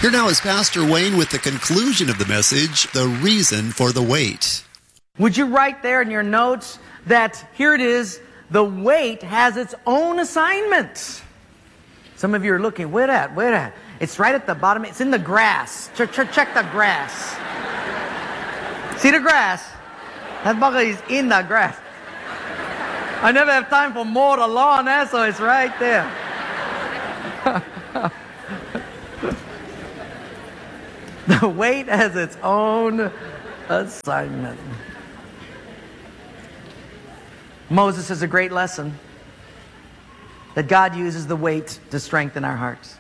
Here now is Pastor Wayne with the conclusion of the message, The Reason for the Wait. Would you write there in your notes that here it is, the wait has its own assignment. Some of you are looking, where at? It's right at the bottom. It's in the grass. Check the grass. See the grass? That bucket is in the grass. I never have time for mow the lawn, so it's right there. The wait has its own assignment. Moses has a great lesson that God uses the wait to strengthen our hearts.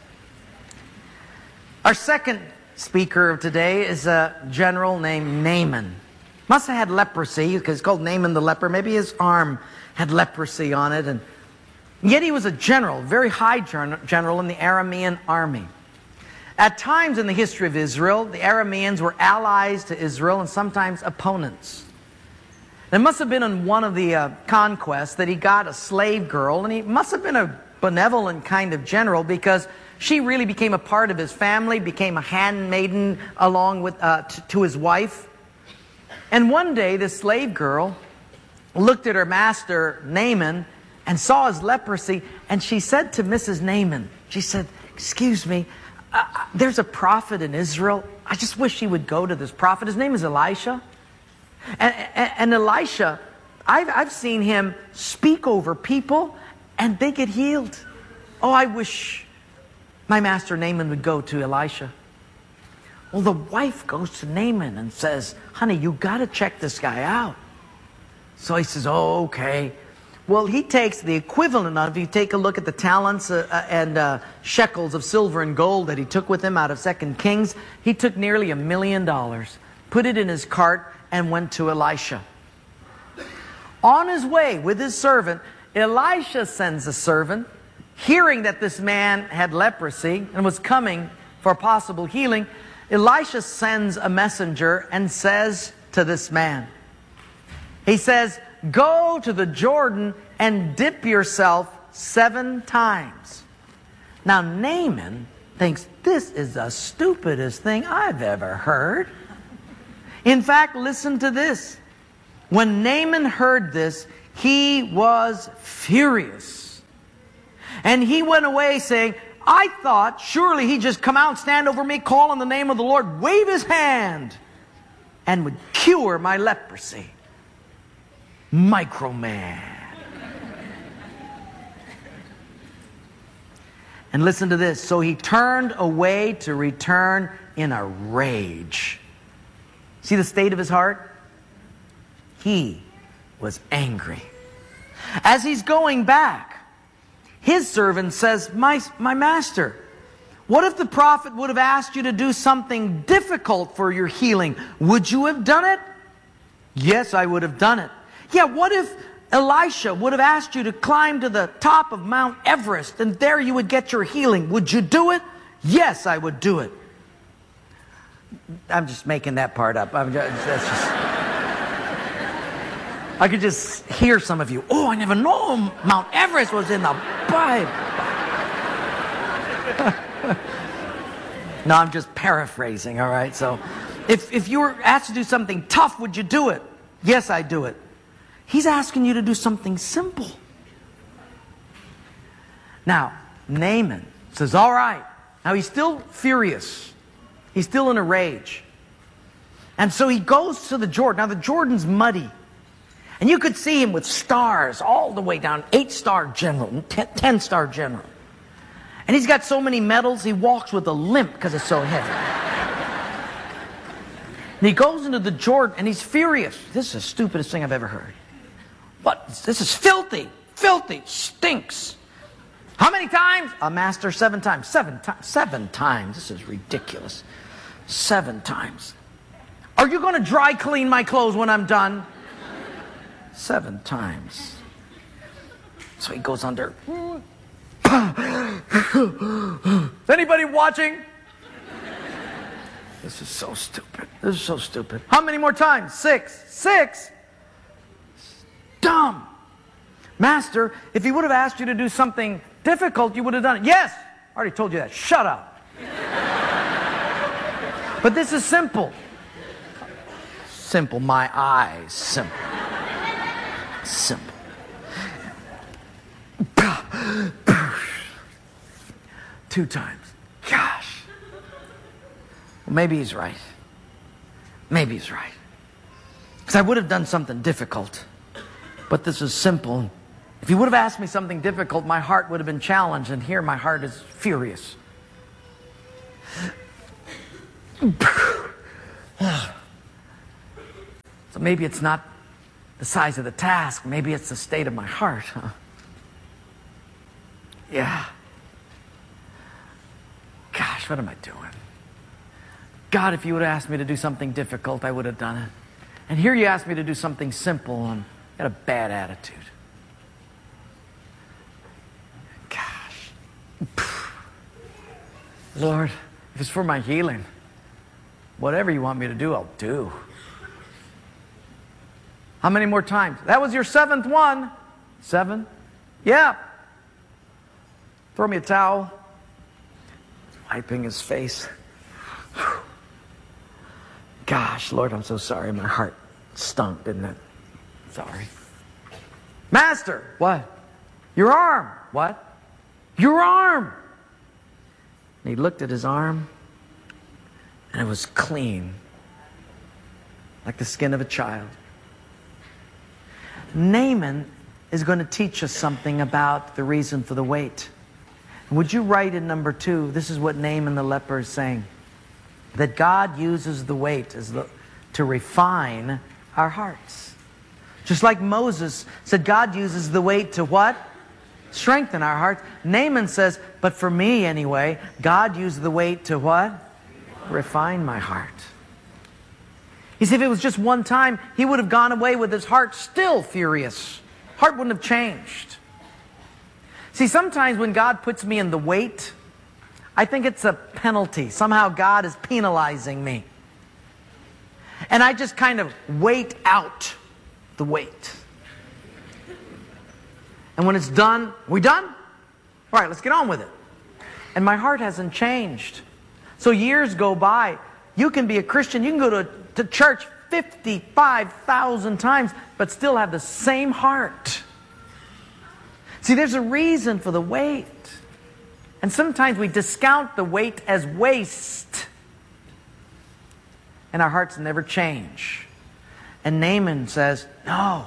Our second speaker of today is a general named Naaman. Must have had leprosy, because it's called Naaman the leper. Maybe his arm had leprosy on it. And yet he was a general, very high general in the Aramean army. At times in the history of Israel, the Arameans were allies to Israel and sometimes opponents. It must have been on one of the conquests that he got a slave girl, and he must have been a benevolent kind of general, because she really became a part of his family, became a handmaiden along with to his wife. And one day, this slave girl looked at her master, Naaman, and saw his leprosy, and she said to Mrs. Naaman, she said, "Excuse me, there's a prophet in Israel. I just wish he would go to this prophet. His name is Elisha. And Elisha, I've seen him speak over people and they get healed. Oh, I wish my master Naaman would go to Elisha." Well, the wife goes to Naaman and says, "Honey, you got to check this guy out." So he says, "Oh, okay." Well, he takes the equivalent of, if you take a look at the talents and shekels of silver and gold that he took with him out of 2 Kings, he took nearly $1 million, put it in his cart, and went to Elisha. On his way with his servant, Elisha sends a servant, hearing that this man had leprosy and was coming for possible healing. Elisha sends a messenger and says to this man, he says, "Go to the Jordan and dip yourself 7 times. Now Naaman thinks, this is the stupidest thing I've ever heard. In fact, listen to this. When Naaman heard this, he was furious. And he went away saying, "I thought surely he'd just come out, stand over me, call on the name of the Lord, wave his hand, and would cure my leprosy." Microman. And listen to this. So he turned away to return in a rage. See the state of his heart? He was angry. As he's going back, his servant says, my master, what if the prophet would have asked you to do something difficult for your healing? Would you have done it? Yes, I would have done it. Yeah, what if Elisha would have asked you to climb to the top of Mount Everest and there you would get your healing? Would you do it? Yes, I would do it. I'm just making that part up. I could just hear some of you. Oh, I never know Mount Everest was in the Bible. No, I'm just paraphrasing, all right? So if you were asked to do something tough, would you do it? Yes, I'd do it. He's asking you to do something simple. Now, Naaman says, all right. Now, he's still furious. He's still in a rage. And so he goes to the Jordan. Now, the Jordan's muddy. And you could see him with stars all the way down. 8-star general, 10-star general. And he's got so many medals, he walks with a limp because it's so heavy. And he goes into the Jordan and he's furious. This is the stupidest thing I've ever heard. What? This is filthy. Filthy. Stinks. How many times? Master, 7 times. 7 times. 7 times. This is ridiculous. 7 times. Are you going to dry clean my clothes when I'm done? 7 times. So he goes under. Is anybody watching? This is so stupid. This is so stupid. How many more times? 6. 6. Dumb. Master, if he would have asked you to do something difficult, you would have done it. Yes. I already told you that. Shut up. But this is simple. Simple. My eyes. Simple. Simple. 2 times. Gosh. Well, maybe he's right. Maybe he's right. Because I would have done something difficult. But this is simple. If he would have asked me something difficult, my heart would have been challenged. And here my heart is furious. So maybe it's not the size of the task. Maybe it's the state of my heart. Huh? Yeah. Gosh, what am I doing? God, if you would have asked me to do something difficult, I would have done it. And here you asked me to do something simple, and I got a bad attitude. Gosh. Lord, if it's for my healing, whatever you want me to do, I'll do. How many more times? That was your 7th one. 7? Yeah. Throw me a towel. Wiping his face. Gosh, Lord, I'm so sorry. My heart stunk, didn't it? Sorry. Master, what? Your arm. What? Your arm. And he looked at his arm, and it was clean, like the skin of a child. Naaman is going to teach us something about the reason for the weight. Would you write in number 2, this is what Naaman the leper is saying, that God uses the weight to refine our hearts. Just like Moses said, God uses the weight to what? Strengthen our hearts. Naaman says, but for me anyway, God used the weight to what? Refine my heart. You see, if it was just one time, he would have gone away with his heart still furious. Heart wouldn't have changed. See, sometimes when God puts me in the weight, I think it's a penalty. Somehow God is penalizing me. And I just kind of wait out the weight. And when it's done, we done? All right, let's get on with it. And my heart hasn't changed. So years go by. You can be a Christian. You can go to church 55,000 times, but still have the same heart. See, there's a reason for the weight. And sometimes we discount the weight as waste. And our hearts never change. And Naaman says, no.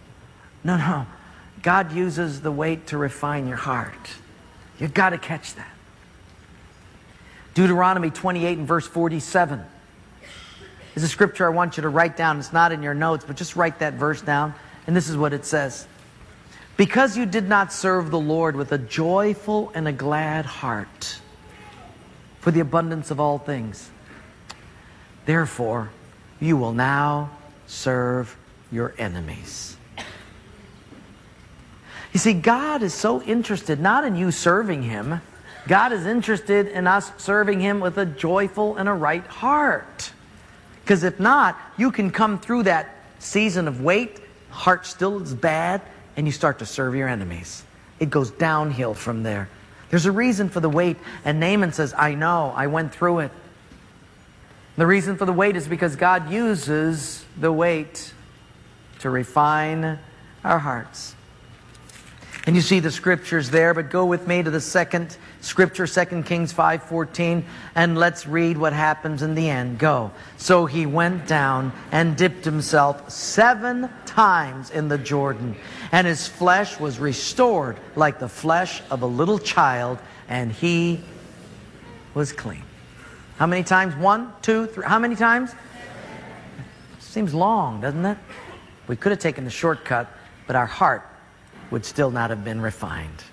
God uses the weight to refine your heart. You've got to catch that. Deuteronomy 28 and verse 47 is a scripture I want you to write down. It's not in your notes, but just write that verse down. And this is what it says. Because you did not serve the Lord with a joyful and a glad heart for the abundance of all things, therefore you will now serve your enemies. You see, God is so interested not in you serving Him. God is interested in us serving Him with a joyful and a right heart. Because if not, you can come through that season of weight, heart still is bad, and you start to serve your enemies. It goes downhill from there. There's a reason for the weight, and Naaman says, I know, I went through it. The reason for the weight is because God uses the weight to refine our hearts. And you see the scriptures there, but go with me to the second scripture, 2 Kings 5:14, and let's read what happens in the end. Go. So he went down and dipped himself 7 times in the Jordan, and his flesh was restored like the flesh of a little child, and he was clean. How many times? 1, 2, 3. How many times? Seems long, doesn't it? We could have taken the shortcut, but our heart would still not have been refined.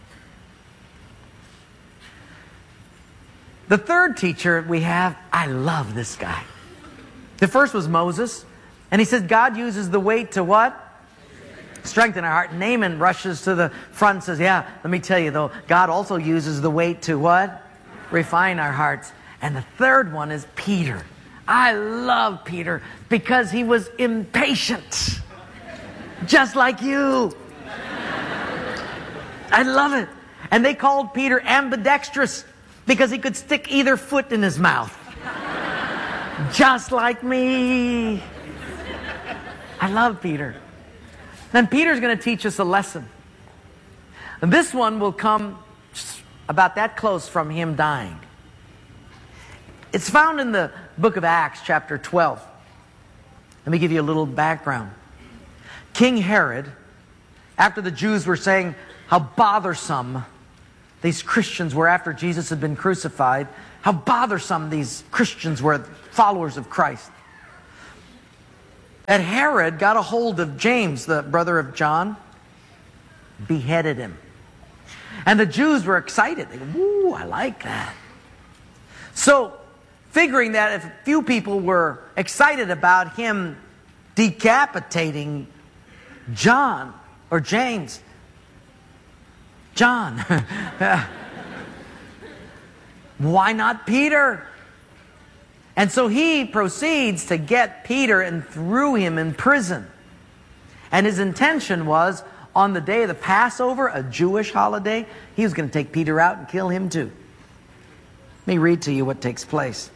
The third teacher we have, I love this guy. The first was Moses, and he says God uses the weight to what? Strengthen our heart. Naaman rushes to the front and says, yeah, let me tell you though, God also uses the weight to what? Refine our hearts. And the third one is Peter. I love Peter because he was impatient. Just like you. I love it. And they called Peter ambidextrous because he could stick either foot in his mouth. Just like me. I love Peter. Then Peter's going to teach us a lesson. And this one will come about that close from him dying. It's found in the book of Acts, chapter 12. Let me give you a little background. King Herod, after the Jews were saying how bothersome these Christians were after Jesus had been crucified, how bothersome these Christians were, followers of Christ, that Herod got a hold of James, the brother of John, beheaded him. And the Jews were excited. They go, ooh, I like that. So, figuring that if a few people were excited about him decapitating John, or James, John, why not Peter? And so he proceeds to get Peter and threw him in prison. And his intention was, on the day of the Passover, a Jewish holiday, he was going to take Peter out and kill him too. Let me read to you what takes place.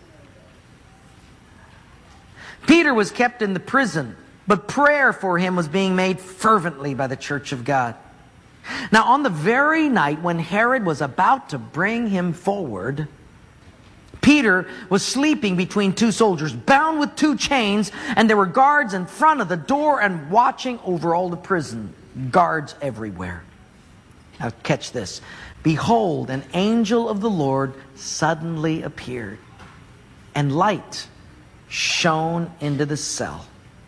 Peter was kept in the prison, but prayer for him was being made fervently by the church of God. Now, on the very night when Herod was about to bring him forward, Peter was sleeping between two soldiers, bound with two chains, and there were guards in front of the door and watching over all the prison. Guards everywhere. Now catch this. Behold, an angel of the Lord suddenly appeared, and light shone into the cell.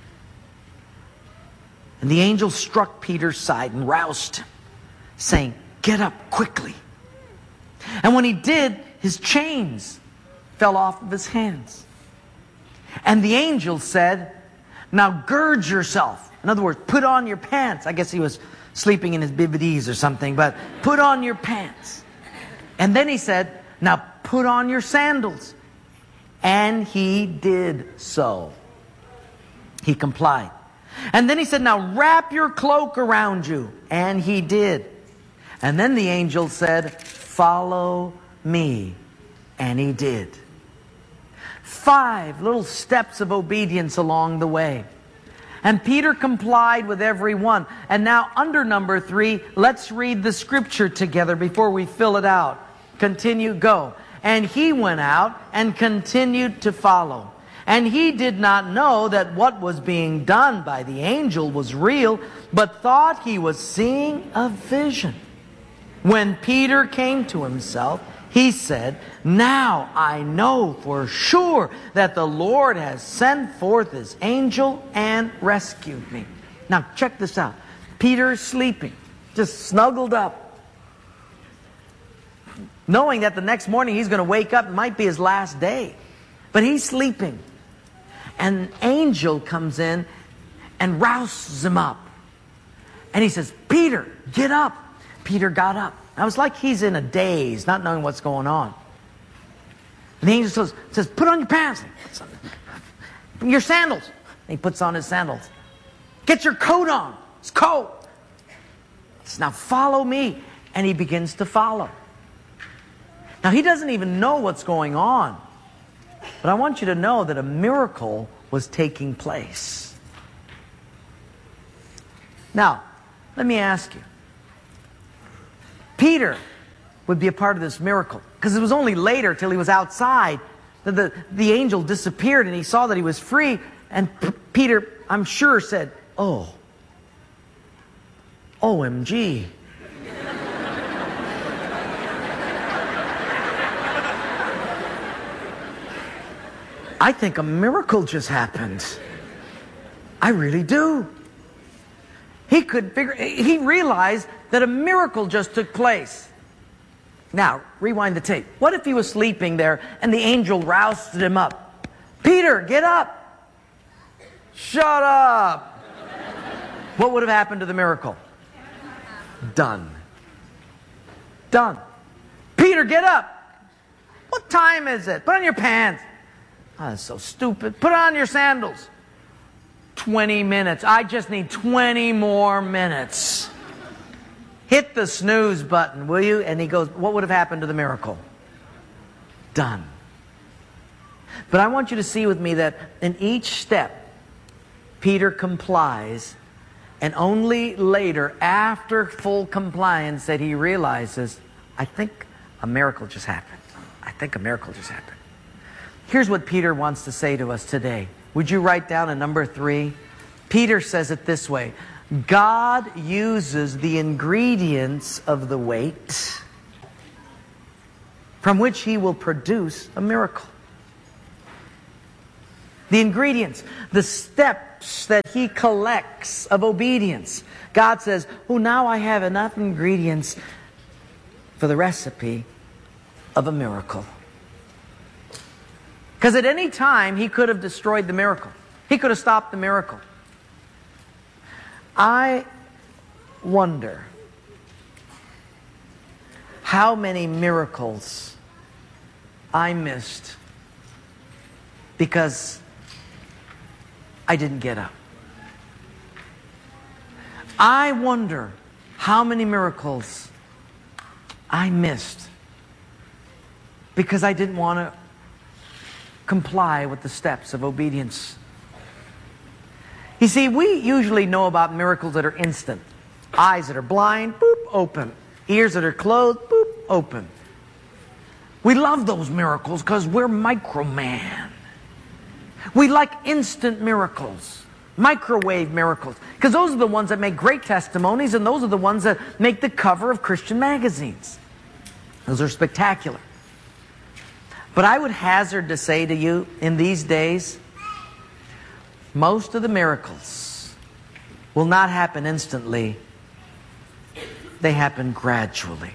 And the angel struck Peter's side and roused him, saying, "Get up quickly." And when he did, his chains fell off of his hands. And the angel said, "Now gird yourself." In other words, put on your pants. I guess he was sleeping in his BVDs or something, but put on your pants. And then he said, "Now put on your sandals." And he did so. He complied. And then he said, "Now wrap your cloak around you." And he did. And then the angel said, "Follow me." And he did. 5 little steps of obedience along the way. And Peter complied with every one. And now under number 3, let's read the scripture together before we fill it out. Continue, go. And he went out and continued to follow. And he did not know that what was being done by the angel was real, but thought he was seeing a vision. When Peter came to himself, he said, "Now I know for sure that the Lord has sent forth his angel and rescued me." Now check this out. Peter is sleeping, just snuggled up, knowing that the next morning he's going to wake up. It might be his last day. But he's sleeping. And an angel comes in and rouses him up. And he says, "Peter, get up." Peter got up. Now it's like he's in a daze, not knowing what's going on. And the angel says, "Put on your pants. Your sandals." And he puts on his sandals. "Get your coat on. His coat." He says, "Now follow me." And he begins to follow. Now he doesn't even know what's going on. But I want you to know that a miracle was taking place. Now, let me ask you. Peter would be a part of this miracle, because it was only later, till he was outside, that the angel disappeared and he saw that he was free. And Peter, I'm sure, said, "Oh, OMG. I think a miracle just happened. I really do." He realized that a miracle just took place. Now, rewind the tape. What if he was sleeping there and the angel roused him up? "Peter, get up." "Shut up." What would have happened to the miracle? Done. Done. "Peter, get up." "What time is it? Put on your pants." "Oh, that's so stupid." "Put on your sandals." 20 minutes. I just need 20 more minutes. Hit the snooze button, will you? And he goes, what would have happened to the miracle? Done. But I want you to see with me that in each step, Peter complies, and only later, after full compliance, that he realizes, I think a miracle just happened. I think a miracle just happened. Here's what Peter wants to say to us today. Would you write down a number 3? Peter says it this way: God uses the ingredients of the weight from which He will produce a miracle. The ingredients, the steps that He collects of obedience. God says, oh, now I have enough ingredients for the recipe of a miracle. Because at any time, He could have destroyed the miracle. He could have stopped the miracle. I wonder how many miracles I missed because I didn't get up. I wonder how many miracles I missed because I didn't want to comply with the steps of obedience. You see, we usually know about miracles that are instant. Eyes that are blind, boop, open. Ears that are closed, boop, open. We love those miracles because we're microman. We like instant miracles, microwave miracles, because those are the ones that make great testimonies, and those are the ones that make the cover of Christian magazines. Those are spectacular. But I would hazard to say to you, in these days, most of the miracles will not happen instantly. They happen gradually.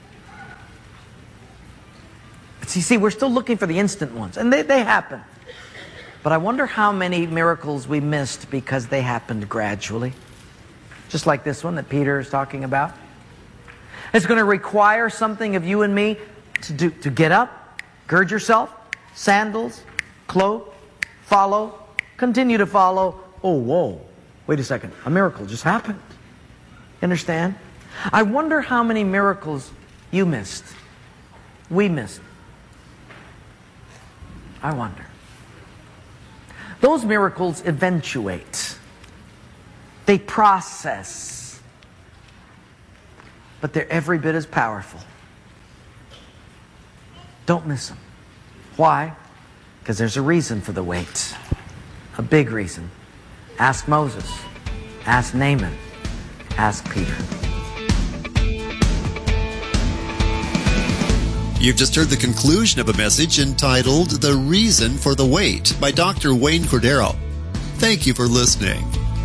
But you see, we're still looking for the instant ones, and they happen. But I wonder how many miracles we missed because they happened gradually. Just like this one that Peter is talking about. It's going to require something of you and me to get up, gird yourself, sandals, cloak, follow, continue to follow. Oh, whoa, wait a second, a miracle just happened. You understand? I wonder how many miracles you missed, we missed. I wonder. Those miracles eventuate. They process. But they're every bit as powerful. Don't miss them. Why? Because there's a reason for the wait. A big reason. Ask Moses. Ask Naaman. Ask Peter. You've just heard the conclusion of a message entitled The Reason for the Wait by Dr. Wayne Cordeiro. Thank you for listening.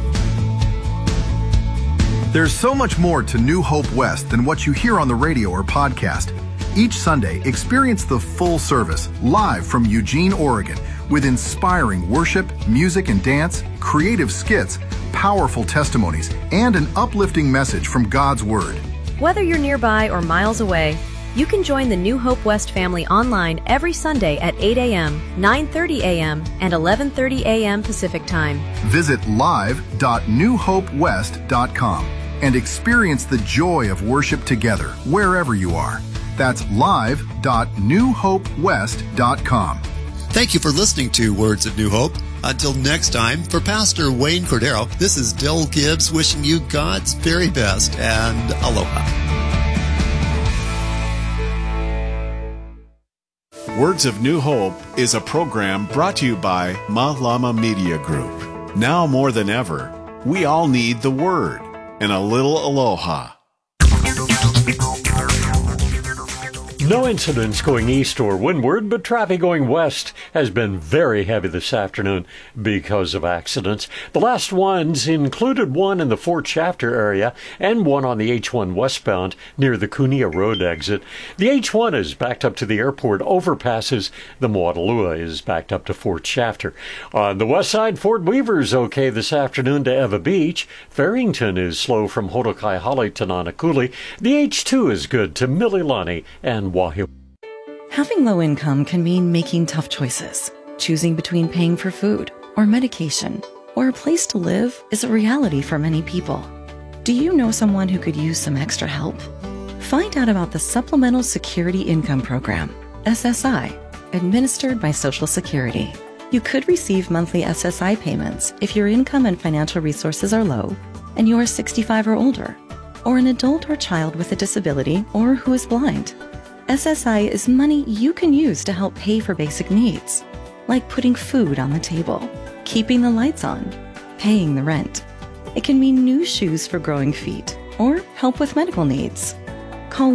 There's so much more to New Hope West than what you hear on the radio or podcast. Each Sunday, experience the full service live from Eugene, Oregon, with inspiring worship, music and dance, creative skits, powerful testimonies, and an uplifting message from God's Word. Whether you're nearby or miles away, you can join the New Hope West family online every Sunday at 8 a.m., 9:30 a.m., and 11:30 a.m. Pacific Time. Visit live.newhopewest.com and experience the joy of worship together wherever you are. That's live.newhopewest.com. Thank you for listening to Words of New Hope. Until next time, for Pastor Wayne Cordeiro, this is Del Gibbs wishing you God's very best and aloha. Words of New Hope is a program brought to you by Ma Lama Media Group. Now more than ever, we all need the Word and a little aloha. No incidents going east or windward, but traffic going west has been very heavy this afternoon because of accidents. The last ones included one in the Fort Shafter area and one on the H1 westbound near the Cunha Road exit. The H1 is backed up to the airport overpasses. The Moatalua is backed up to Fort Shafter. On the west side, Fort Weaver's okay this afternoon to Eva Beach. Farrington is slow from Hotokai Holly to Nanakuli. The H2 is good to Mililani and Wahoo. Having low income can mean making tough choices. Choosing between paying for food or medication or a place to live is a reality for many people. Do you know someone who could use some extra help? Find out about the Supplemental Security Income Program, SSI, administered by Social Security. You could receive monthly SSI payments if your income and financial resources are low and you are 65 or older, or an adult or child with a disability or who is blind. SSI is money you can use to help pay for basic needs, like putting food on the table, keeping the lights on, paying the rent. It can mean new shoes for growing feet or help with medical needs. Call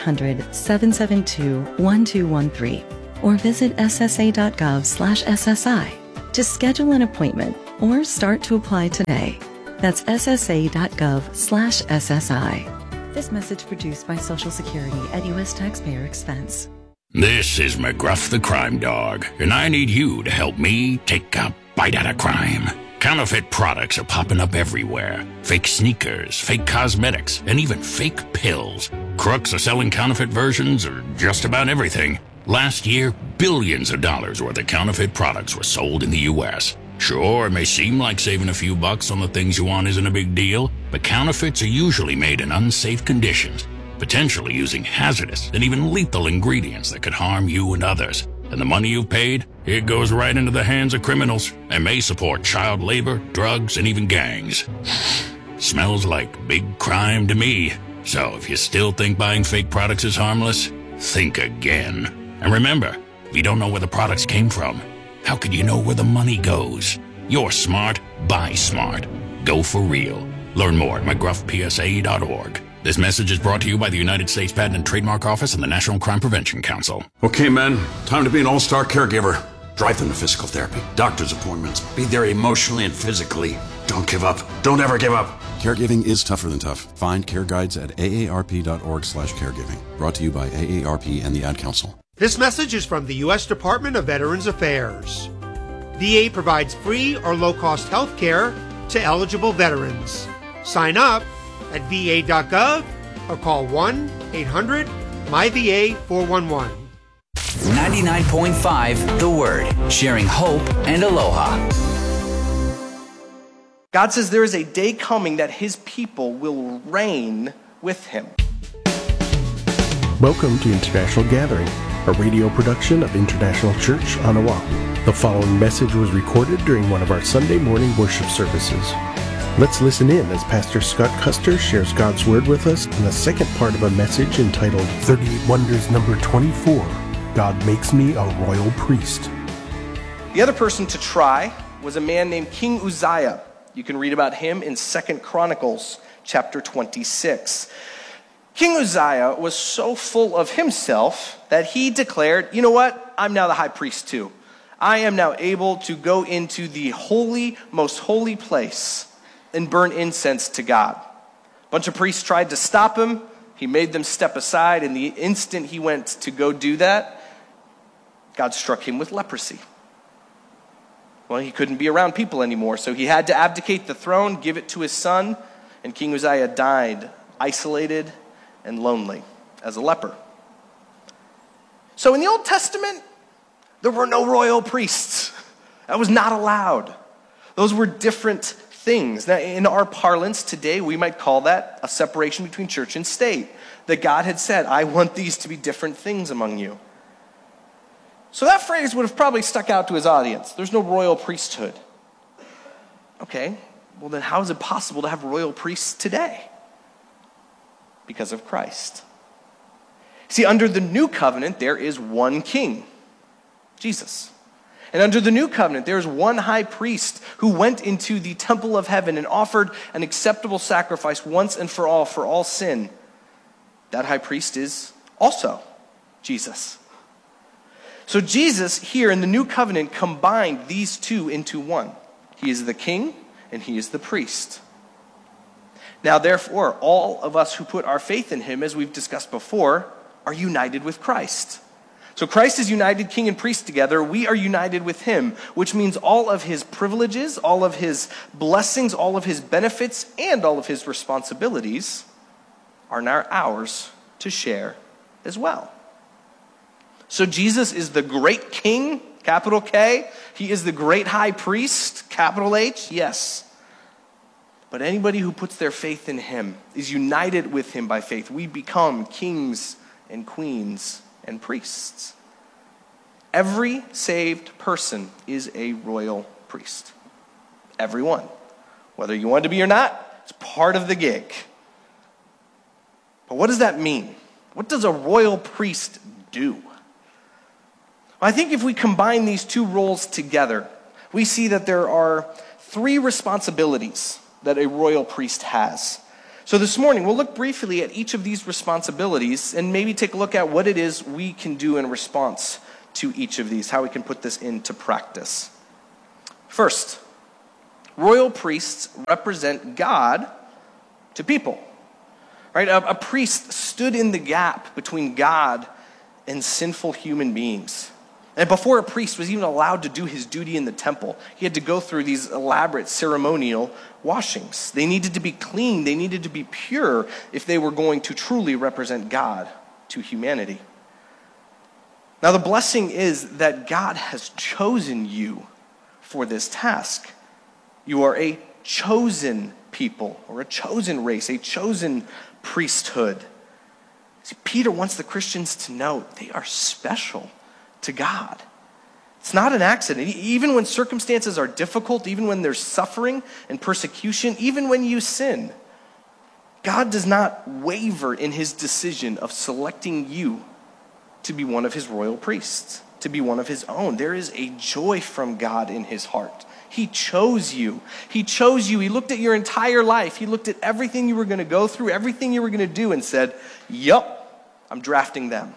1-800-772-1213 or visit ssa.gov/SSI to schedule an appointment or start to apply today. That's ssa.gov/SSI. This message produced by Social Security at U.S. taxpayer expense. This is McGruff the Crime Dog, and I need you to help me take a bite out of crime. Counterfeit products are popping up everywhere. Fake sneakers, fake cosmetics, and even fake pills. Crooks are selling counterfeit versions of just about everything. Last year, billions of dollars worth of counterfeit products were sold in the U.S. Sure, it may seem like saving a few bucks on the things you want isn't a big deal, but counterfeits are usually made in unsafe conditions, potentially using hazardous and even lethal ingredients that could harm you and others. And the money you've paid, it goes right into the hands of criminals and may support child labor, drugs, and even gangs. Smells like big crime to me. So if you still think buying fake products is harmless, think again. And remember, if you don't know where the products came from, how could you know where the money goes? You're smart, buy smart. Go for real. Learn more at mcgruffpsa.org. This message is brought to you by the United States Patent and Trademark Office and the National Crime Prevention Council. Okay, men, time to be an all-star caregiver. Drive them to physical therapy, doctor's appointments, be there emotionally and physically. Don't give up. Don't ever give up. Caregiving is tougher than tough. Find care guides at aarp.org/caregiving. Brought to you by AARP and the Ad Council. This message is from the U.S. Department of Veterans Affairs. VA provides free or low-cost health care to eligible veterans. Sign up at va.gov or call 1-800-MyVA411. 99.5 The Word, sharing hope and aloha. God says there is a day coming that his people will reign with him. Welcome to International Gathering, a radio production of International Church on Oahu. The following message was recorded during one of our Sunday morning worship services. Let's listen in as Pastor Scott Custer shares God's Word with us in the second part of a message entitled 38 Wonders number 24, God Makes Me a Royal Priest. The other person to try was a man named King Uzziah. You can read about him in 2 Chronicles chapter 26. King Uzziah was so full of himself that he declared, you know what? I'm now the high priest too. I am now able to go into the holy, most holy place and burn incense to God. A bunch of priests tried to stop him. He made them step aside, and the instant he went to go do that, God struck him with leprosy. Well, he couldn't be around people anymore, so he had to abdicate the throne, give it to his son, and King Uzziah died, isolated and lonely, as a leper. So in the Old Testament, there were no royal priests. That was not allowed. Those were different things. Now, in our parlance today, we might call that a separation between church and state. That God had said, I want these to be different things among you. So that phrase would have probably stuck out to his audience. There's no royal priesthood. Okay, well then how is it possible to have royal priests today? Because of Christ. See, under the new covenant, there is one king, Jesus. And under the new covenant, there is one high priest who went into the temple of heaven and offered an acceptable sacrifice once and for all sin. That high priest is also Jesus. So Jesus here in the new covenant combined these two into one. He is the king and he is the priest. Now therefore, all of us who put our faith in him, as we've discussed before, are united with Christ. So Christ is united king and priest together. We are united with him, which means all of his privileges, all of his blessings, all of his benefits, and all of his responsibilities are now ours to share as well. So Jesus is the great king, capital K. He is the great high priest, capital H, yes. But anybody who puts their faith in him is united with him by faith. We become kings and queens and priests. Every saved person is a royal priest. Everyone. Whether you want to be or not, it's part of the gig. But what does that mean? What does a royal priest do? Well, I think if we combine these two roles together, we see that there are 3 responsibilities that a royal priest has. So this morning, we'll look briefly at each of these responsibilities and maybe take a look at what it is we can do in response to each of these, how we can put this into practice. First, royal priests represent God to people. Right? A priest stood in the gap between God and sinful human beings. And before a priest was even allowed to do his duty in the temple, he had to go through these elaborate ceremonial washings. They needed to be clean, they needed to be pure if they were going to truly represent God to humanity. Now the blessing is that God has chosen you for this task. You are a chosen people, or a chosen race, a chosen priesthood. See, Peter wants the Christians to know they are special to God. It's not an accident. Even when circumstances are difficult, even when there's suffering and persecution, even when you sin, God does not waver in his decision of selecting you to be one of his royal priests, to be one of his own. There is a joy from God in his heart. He chose you. He chose you. He looked at your entire life. He looked at everything you were going to go through, everything you were going to do, and said, "Yup, I'm drafting them."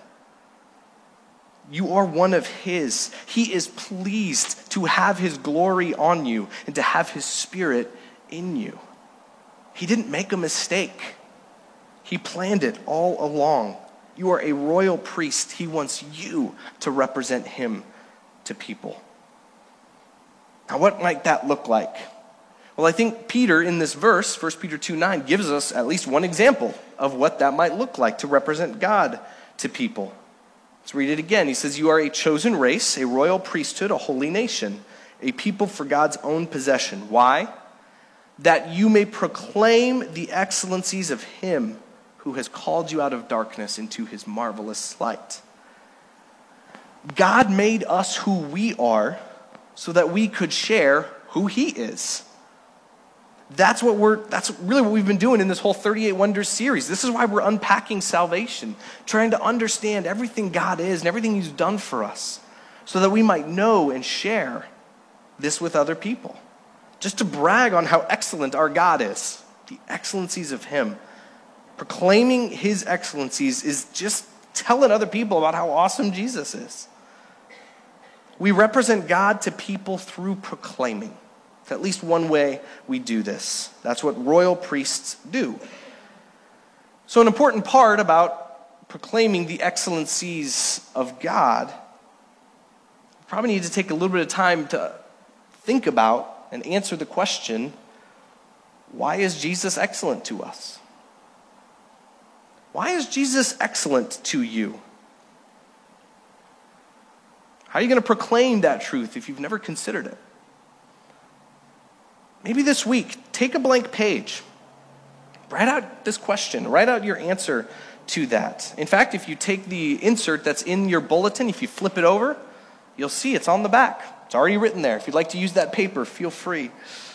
You are one of his. He is pleased to have his glory on you and to have his spirit in you. He didn't make a mistake. He planned it all along. You are a royal priest. He wants you to represent him to people. Now, what might that look like? Well, I think Peter in this verse, 1 Peter 2:9, gives us at least one example of what that might look like to represent God to people. Let's read it again. He says, "You are a chosen race, a royal priesthood, a holy nation, a people for God's own possession." Why? "That you may proclaim the excellencies of him who has called you out of darkness into his marvelous light." God made us who we are so that we could share who he is. That's really what we've been doing in this whole 38 Wonders series. This is why we're unpacking salvation, trying to understand everything God is and everything he's done for us, so that we might know and share this with other people. Just to brag on how excellent our God is, the excellencies of him. Proclaiming his excellencies is just telling other people about how awesome Jesus is. We represent God to people through proclaiming. It's at least one way we do this. That's what royal priests do. So an important part about proclaiming the excellencies of God, we probably need to take a little bit of time to think about and answer the question, why is Jesus excellent to us? Why is Jesus excellent to you? How are you going to proclaim that truth if you've never considered it? Maybe this week, take a blank page. Write out this question. Write out your answer to that. In fact, if you take the insert that's in your bulletin, if you flip it over, you'll see it's on the back. It's already written there. If you'd like to use that paper, feel free.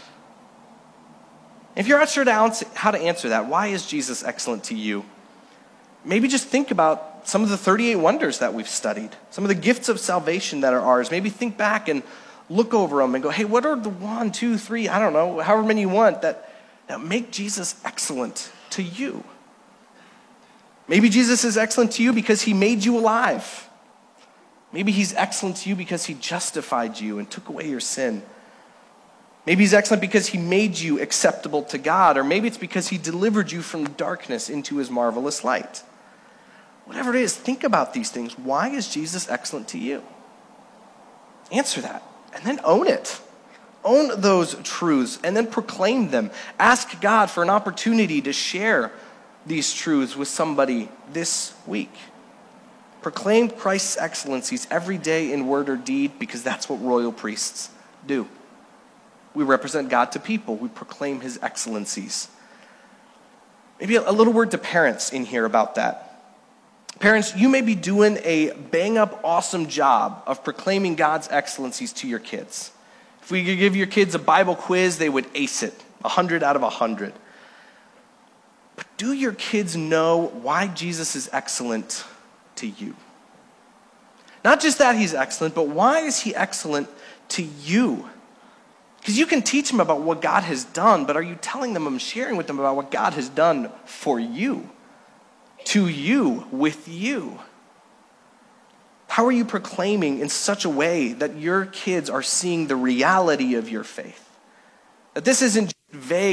If you're not sure how to answer that, why is Jesus excellent to you? Maybe just think about some of the 38 wonders that we've studied, some of the gifts of salvation that are ours. Maybe think back and look over them and go, hey, what are the 1, 2, 3, I don't know, however many you want that make Jesus excellent to you? Maybe Jesus is excellent to you because he made you alive. Maybe he's excellent to you because he justified you and took away your sin. Maybe he's excellent because he made you acceptable to God, or maybe it's because he delivered you from darkness into his marvelous light. Whatever it is, think about these things. Why is Jesus excellent to you? Answer that, and then own it. Own those truths, and then proclaim them. Ask God for an opportunity to share these truths with somebody this week. Proclaim Christ's excellencies every day in word or deed, because that's what royal priests do. We represent God to people. We proclaim his excellencies. Maybe a little word to parents in here about that. Parents, you may be doing a bang-up awesome job of proclaiming God's excellencies to your kids. If we could give your kids a Bible quiz, they would ace it, 100 out of 100. But do your kids know why Jesus is excellent to you? Not just that he's excellent, but why is he excellent to you? Because you can teach them about what God has done, but are you telling them and sharing with them about what God has done for you, to you, with you? How are you proclaiming in such a way that your kids are seeing the reality of your faith? That this isn't vague